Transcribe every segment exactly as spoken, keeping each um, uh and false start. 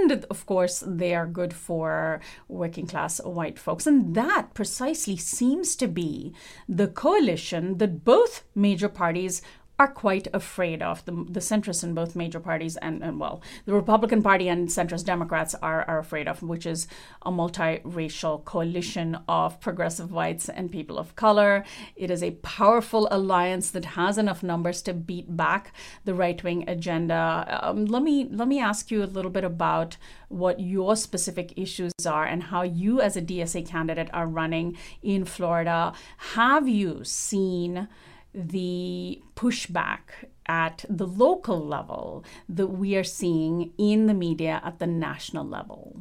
And of course, they are good for working class white folks. And that precisely seems to be the coalition that both major parties are quite afraid of. The, the centrists in both major parties and, and, well, the Republican Party and centrist Democrats are, are afraid of, which is a multiracial coalition of progressive whites and people of color. It is a powerful alliance that has enough numbers to beat back the right-wing agenda. Um, let me let me ask you a little bit about what your specific issues are and how you as a D S A candidate are running in Florida. Have you seen the pushback at the local level that we are seeing in the media at the national level?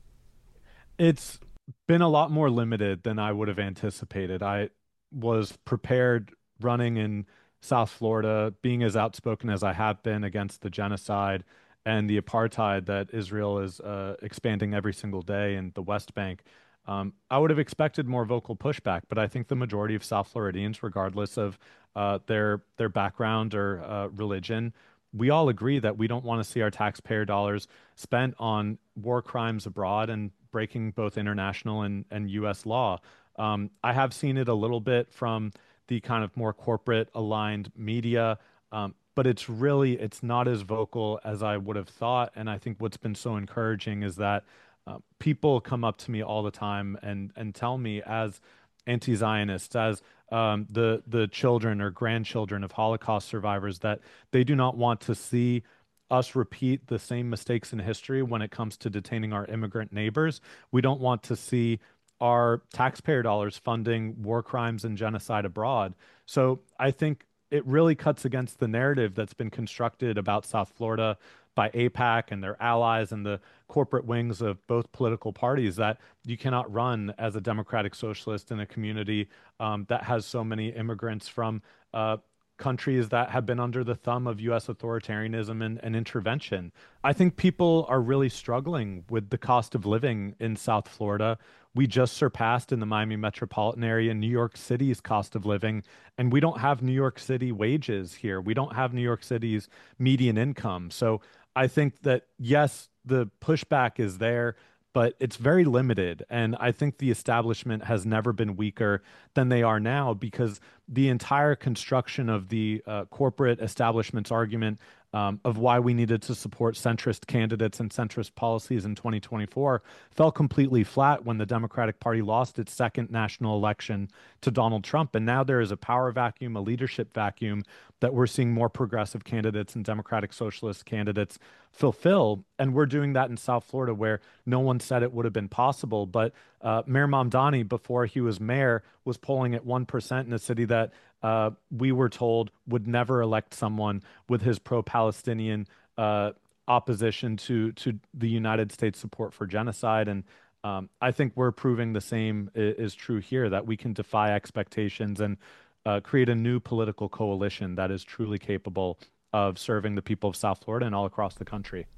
It's been a lot more limited than I would have anticipated. I was prepared running in South Florida, being as outspoken as I have been against the genocide and the apartheid that Israel is uh, expanding every single day in the West Bank. Um, I would have expected more vocal pushback, but I think the majority of South Floridians, regardless of uh, their their background or uh, religion, we all agree that we don't want to see our taxpayer dollars spent on war crimes abroad and breaking both international and, and U S law. Um, I have seen it a little bit from the kind of more corporate aligned media, um, but it's really, it's not as vocal as I would have thought. And I think what's been so encouraging is that uh, people come up to me all the time and, and tell me, as anti-Zionists, as um, the the children or grandchildren of Holocaust survivors, that they do not want to see us repeat the same mistakes in history when it comes to detaining our immigrant neighbors. We don't want to see our taxpayer dollars funding war crimes and genocide abroad. So I think it really cuts against the narrative that's been constructed about South Florida by AIPAC and their allies and the corporate wings of both political parties, that you cannot run as a democratic socialist in a community um, that has so many immigrants from uh, countries that have been under the thumb of U S authoritarianism and, and intervention. I think people are really struggling with the cost of living in South Florida. We just surpassed in the Miami metropolitan area New York City's cost of living, and we don't have New York City wages here. We don't have New York City's median income. So I think that, yes, the pushback is there, but it's very limited. And I think the establishment has never been weaker than they are now, because the entire construction of the uh, corporate establishment's argument um, of why we needed to support centrist candidates and centrist policies in twenty twenty-four fell completely flat when the Democratic Party lost its second national election to Donald Trump. And now there is a power vacuum, a leadership vacuum that we're seeing more progressive candidates and Democratic Socialist candidates fulfill. And we're doing that in South Florida, where no one said it would have been possible. But uh, Mayor Mamdani, before he was mayor, was polling at one percent in a city that uh, we were told would never elect someone with his pro-Palestinian uh, opposition to, to the United States support for genocide. And um, I think we're proving the same is, is true here, that we can defy expectations and uh, create a new political coalition that is truly capable of serving the people of South Florida and all across the country.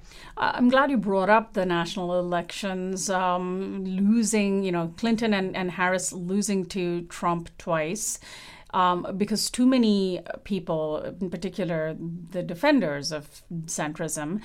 I'm glad you brought up the national elections, um, losing, you know, Clinton and, and Harris losing to Trump twice. Um, because too many people, in particular the defenders of centrism,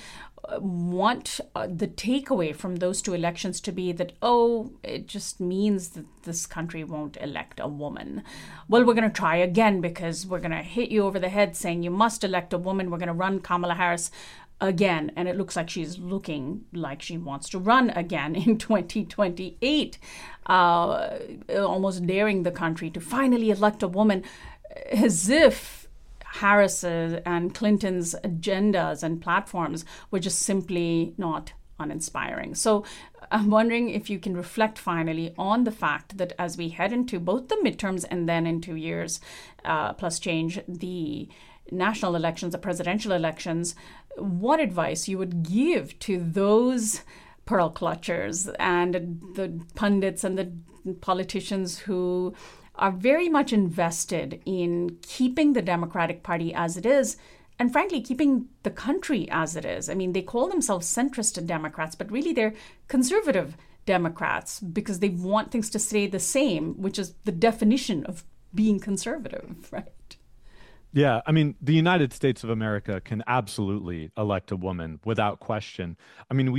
want uh, the takeaway from those two elections to be that, oh, it just means that this country won't elect a woman. Well, we're going to try again, because we're going to hit you over the head saying you must elect a woman. We're going to run Kamala Harris again. And it looks like she's looking like she wants to run again in twenty twenty-eight, uh, almost daring the country to finally elect a woman, as if Harris's and Clinton's agendas and platforms were just simply not uninspiring. So I'm wondering if you can reflect finally on the fact that as we head into both the midterms and then in two years uh, plus change, the national elections, the presidential elections, what advice you would give to those pearl clutchers and the pundits and the politicians who are very much invested in keeping the Democratic Party as it is, and frankly, keeping the country as it is. I mean, they call themselves centrist Democrats, but really they're conservative Democrats because they want things to stay the same, which is the definition of being conservative, right? Yeah, I mean, the United States of America can absolutely elect a woman without question. I mean, we